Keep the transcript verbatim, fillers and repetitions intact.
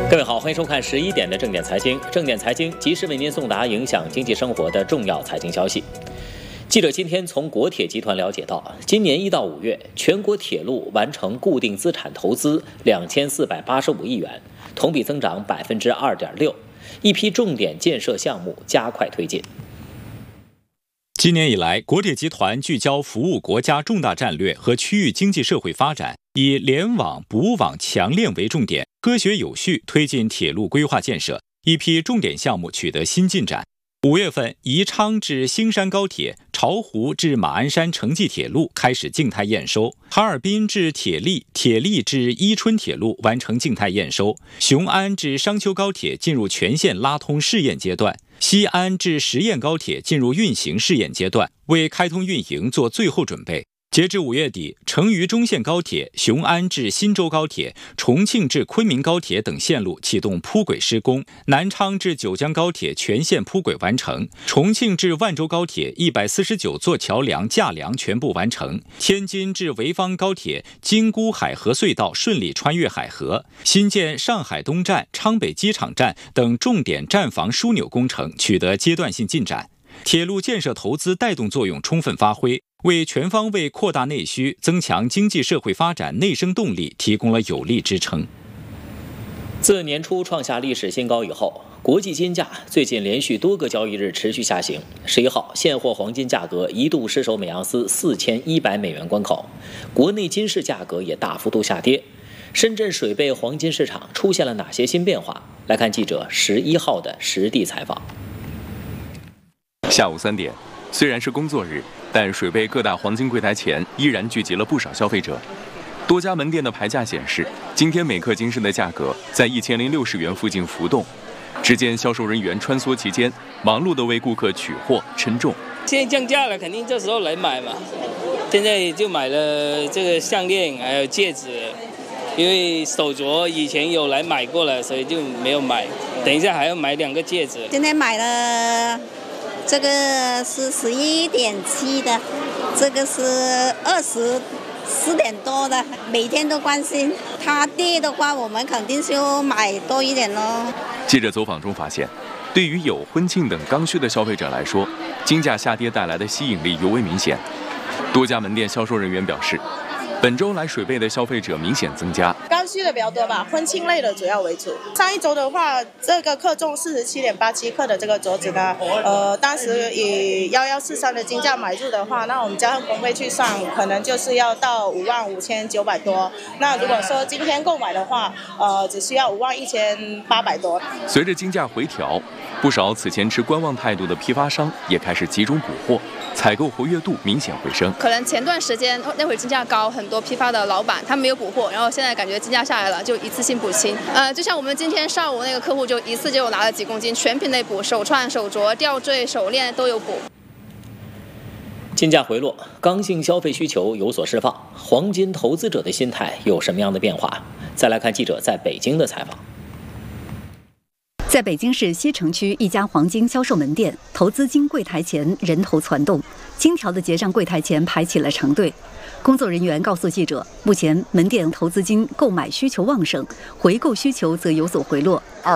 各位好，欢迎收看十一点的正点财经。正点财经及时为您送达影响经济生活的重要财经消息。记者今天从国铁集团了解到，今年一到五月，全国铁路完成固定资产投资两千四百八十五亿元，同比增长百分之二点六，一批重点建设项目加快推进。 今年以来，国铁集团聚焦服务国家重大战略和区域经济社会发展，以联网、补网、强链为重点，科学有序推进铁路规划建设，一批重点项目取得新进展。五月份，宜昌至兴山高铁、巢湖至马鞍山城际铁路开始静态验收，哈尔滨至铁力、铁力至伊春铁路完成静态验收，雄安至商丘高铁进入全线拉通试验阶段，西安至十堰高铁进入运行试验阶段，为开通运营做最后准备。截至五月底，成渝中线高铁、雄安至新州高铁、重庆至昆明高铁等线路启动铺轨施工，南昌至九江高铁全线铺轨完成，重庆至万州高铁一百四十九座桥梁架梁全部完成，天津至潍坊高铁京沽海河隧道顺利穿越海河，新建上海东站、昌北机场站等重点站房枢纽工程取得阶段性进展。铁路建设投资带动作用充分发挥，为全方位扩大内需、增强经济社会发展内生动力提供了有力支撑。 自年初创下历史新高以后，国际金价最近连续多个交易日持续下行。十一号，现货黄金价格一度失守每盎司四千一百美元关口，国内金市价格也大幅度下跌。深圳水贝黄金市场出现了哪些新变化？来看记者十一号的实地采访。 下午三点，虽然是工作日，但水贝各大黄金柜台前依然聚集了不少消费者。多家门店的牌价显示，今天每克金饰的价格在一千零六十元附近浮动。只见销售人员穿梭其间，忙碌地为顾客取货称重。 现在降价了，肯定这时候来买嘛。现在就买了这个项链，还有戒指，因为手镯以前有来买过了，所以就没有买。等一下还要买两个戒指。 今天买了。这个是十一点七的，这个是二十四点多的，每天都关心。它跌的话，我们肯定是要买多一点咯。 记者走访中发现，对于有婚庆等刚需的消费者来说，金价下跌带来的吸引力尤为明显。多家门店销售人员表示，本周来水贝的消费者明显增加， 刚需的比较多吧，婚庆类的主要为主。上一周的话，这个克重四十七点八七克的这个镯子呢，呃，当时以幺幺四三的金价买入的话，那我们加上工费去算，可能就是要到五万五千九百多。那如果说今天购买的话，呃，只需要五万一千八百多。 随着金价回调，不少此前持观望态度的批发商也开始集中补货，采购活跃度明显回升。 可能前段时间那会儿金价高，很多批发的老板他没有补货，然后现在感觉金价下来了，就一次性补清。呃，就像我们今天上午那个客户就一次就拿了几公斤，全品类补，手串、手镯、吊坠、手链都有补。 金价回落，刚性消费需求有所释放，黄金投资者的心态有什么样的变化？再来看记者在北京的采访。 在北京市西城区一家黄金销售门店，投资金柜台前人头攒动，金条的结账柜台前排起了长队。工作人员告诉记者，目前门店投资金购买需求旺盛，回购需求则有所回落。